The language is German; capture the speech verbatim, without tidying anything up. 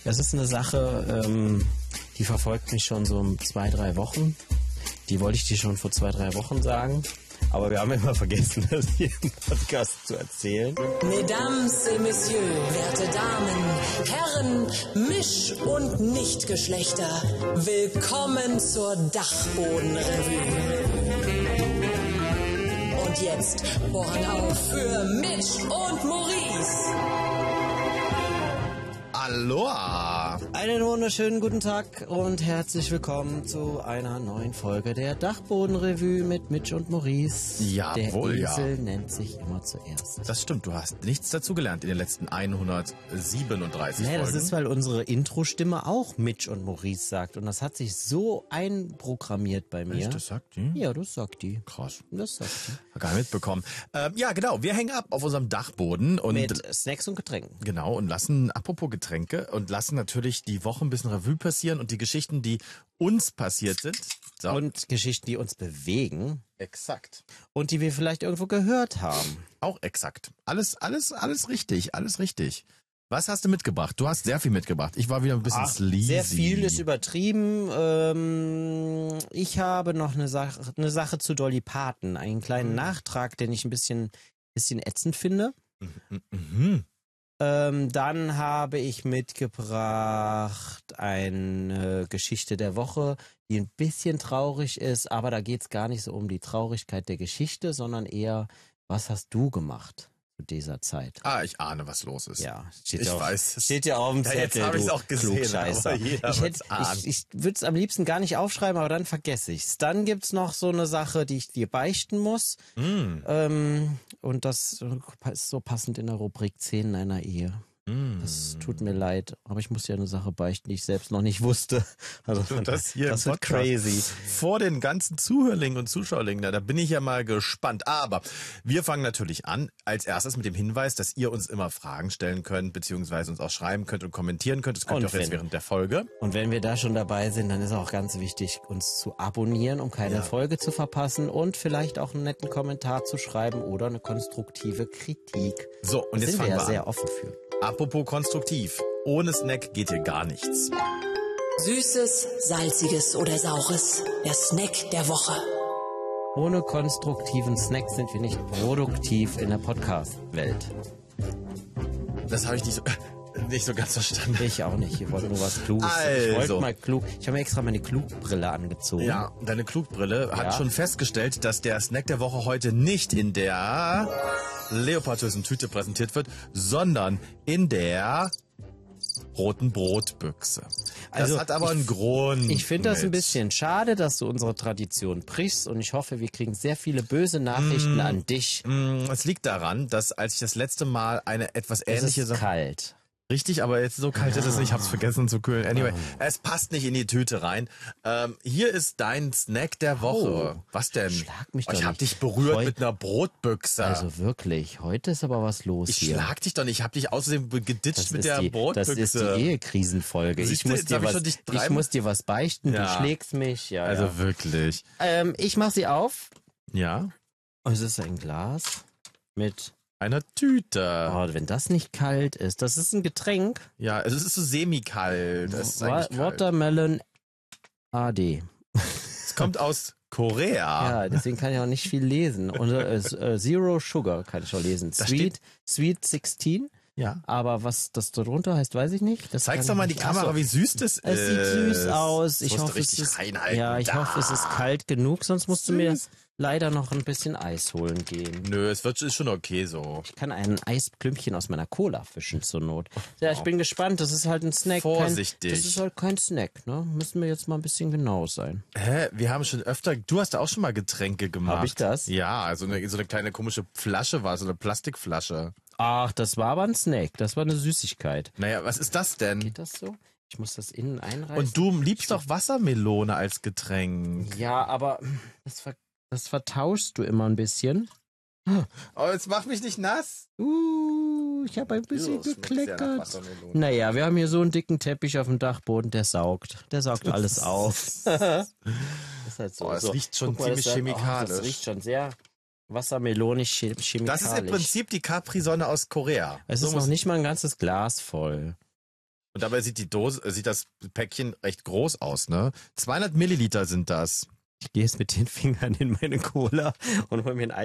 Das ist eine Sache, ähm, die verfolgt mich schon so zwei, drei Wochen. Die wollte ich dir schon vor zwei, drei Wochen sagen. Aber wir haben immer vergessen, das hier im Podcast zu erzählen. Mesdames et Messieurs, werte Damen, Herren, Misch- und Nichtgeschlechter, willkommen zur Dachboden-Revue. Und jetzt Ohren auf für Mitch und Maurice. Aloha! Einen wunderschönen guten Tag und herzlich willkommen zu einer neuen Folge der Dachboden-Revue mit Mitch und Maurice. Jawohl, der Esel ja. nennt sich immer zuerst. Das stimmt, du hast nichts dazugelernt in den letzten hundertsiebenunddreißig Nee, Folgen. das ist, weil unsere Intro-Stimme auch Mitch und Maurice sagt. Und das hat sich so einprogrammiert bei mir. Echt, das sagt die? Ja, das sagt die. Krass. Das sagt die. Hab gar nicht mitbekommen. Ähm, ja, genau, wir hängen ab auf unserem Dachboden und Mit Snacks und Getränken. genau und lassen, apropos Getränke, und lassen natürlich die Woche ein bisschen Revue passieren und die Geschichten, die uns passiert sind. So. Und Geschichten, die uns bewegen. Exakt. Und die wir vielleicht irgendwo gehört haben. Auch exakt. Alles, alles, alles richtig, alles richtig. Was hast du mitgebracht? Du hast sehr viel mitgebracht. Ich war wieder ein bisschen Ach, sleazy. sehr viel ist übertrieben. Ähm, ich habe noch eine Sache, eine Sache zu Dolly Parton. Einen kleinen Mhm. Nachtrag, den ich ein bisschen, bisschen ätzend finde. Mhm. Mhm. Ähm, dann habe ich mitgebracht eine Geschichte der Woche, die ein bisschen traurig ist, aber da geht es gar nicht so um die Traurigkeit der Geschichte, sondern eher, was hast du gemacht zu dieser Zeit? Ah, ich ahne, was los ist. Ja, steht Ich ja auf, weiß es. steht ja auf dem Ja, Zettel. jetzt habe ich es du auch gesehen, Klugscheißer. aber jeder ich wird's hätte, ahnen. ich, ich würde es am liebsten gar nicht aufschreiben, aber dann vergesse ich's. Dann gibt's noch so eine Sache, die ich dir beichten muss. Mm. Ähm, und das ist so passend in der Rubrik Szenen einer Ehe. Mm. Das tut mir leid, aber ich muss dir eine Sache beichten, die ich selbst noch nicht wusste. Also Und das hier das im wird Podcast crazy. vor den ganzen Zuhörlingen und Zuschauerlingen, da, da bin ich ja mal gespannt. Aber wir fangen natürlich an, als erstes mit dem Hinweis, dass ihr uns immer Fragen stellen könnt, beziehungsweise uns auch schreiben könnt und kommentieren könnt. Das könnt ihr Und auch jetzt wenn- während der Folge. Und wenn wir da schon dabei sind, dann ist auch ganz wichtig, uns zu abonnieren, um keine Ja. Folge zu verpassen und vielleicht auch einen netten Kommentar zu schreiben oder eine konstruktive Kritik. So, und Da jetzt sind wir fangen ja wir sehr an. offen für. Apropos konstruktiv. Ohne Snack geht hier gar nichts. Süßes, salziges oder saures, der Snack der Woche. Ohne konstruktiven Snack sind wir nicht produktiv in der Podcast-Welt. Das habe ich nicht so, nicht so ganz verstanden. Ich auch nicht. Ich wollte nur was Kluges. Ich Also. wollte mal klug. Ich habe mir extra meine Klugbrille angezogen. Ja, deine Klugbrille hat Ja. schon festgestellt, dass der Snack der Woche heute nicht in der leopardösen Tüte präsentiert wird, sondern in der roten Brotbüchse. Das Also, hat aber ich- einen Grund. Ich finde das ein Mitch. bisschen schade, dass du unsere Tradition brichst und ich hoffe, wir kriegen sehr viele böse Nachrichten an dich. Mm, Es liegt daran, dass als ich das letzte Mal eine etwas Es ähnliche ist Sache... kalt. Richtig, aber jetzt so kalt ist es nicht. Ich hab's vergessen zu kühlen. Anyway, Ah. es passt nicht in die Tüte rein. Ähm, hier ist dein Snack der Woche. Oh, Was denn? schlag mich Oh, doch ich hab nicht. dich berührt Heu- mit einer Brotbüchse. Also wirklich, heute ist aber was los ich hier. schlag dich doch nicht. Ich hab dich außerdem geditscht Das mit ist der die, Brotbüchse. Das ist die Ehekrisenfolge. Ich Siehst du, muss, jetzt dir hab ich was, schon dich ich dreimal- muss dir was beichten, Ja. du schlägst mich. Ja, Also ja. wirklich. Ähm, ich mach sie auf. Ja. Es ist ein Glas mit, Einer Tüte. oh, wenn das nicht kalt ist, das ist ein Getränk. Ja, also es ist so semi-kalt. Es ist Wa- eigentlich kalt. Watermelon A D. Es kommt aus Korea. Ja, deswegen kann ich auch nicht viel lesen. Und äh, s- äh, Zero Sugar kann ich auch lesen. Da Sweet, Sweet sechzehn. Ja. Aber was das darunter heißt, weiß ich nicht. Das Zeig's kann doch mal ich die nicht- Kamera, Ach so. wie süß das ist. Es sieht süß aus. Das Ich musst du hoffe, es richtig ist, reinhalten. ja, ich Da. hoffe, es ist kalt genug, sonst musst du mir Süß. leider noch ein bisschen Eis holen gehen. Nö, es wird, ist schon okay so. Ich kann ein Eisklümpchen aus meiner Cola fischen zur Not. Ja, ich bin gespannt. Das ist halt ein Snack. Vorsichtig. Kein, das ist halt kein Snack, ne? Müssen wir jetzt mal ein bisschen genau sein. Hä? Wir haben schon öfter, du hast auch schon mal Getränke gemacht. Hab ich das? Ja, so eine, so eine kleine komische Flasche war, so eine Plastikflasche. Ach, das war aber ein Snack. Das war eine Süßigkeit. Naja, was ist das denn? Geht das so? Ich muss das innen einreißen. Und du liebst doch Wassermelone als Getränk. Ja, aber das, ver das vertauschst du immer ein bisschen. Oh, jetzt mach mich nicht nass. Uh, ich habe ein bisschen Ja, das schmeckt sehr nach gekleckert. Wassermelone. Naja, wir haben hier so einen dicken Teppich auf dem Dachboden, der saugt. Der saugt alles auf. Das ist halt so. Oh, es so. riecht schon Guck mal, ziemlich das, chemikalisch. Oh, das riecht schon sehr wassermelonisch, chem- chemikalisch. Das ist im Prinzip die Capri-Sonne aus Korea. Es So ist noch muss- nicht mal ein ganzes Glas voll. Und dabei sieht die Dose, äh, sieht das Päckchen recht groß aus, ne? zweihundert Milliliter sind das. Ich gehe jetzt mit den Fingern in meine Cola und hol mir ein Eis.